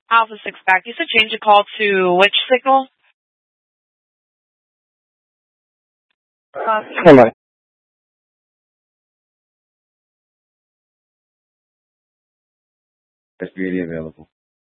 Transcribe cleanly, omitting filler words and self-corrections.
Alpha 6 back. You said change the call to which signal? Stand by. SBAD available.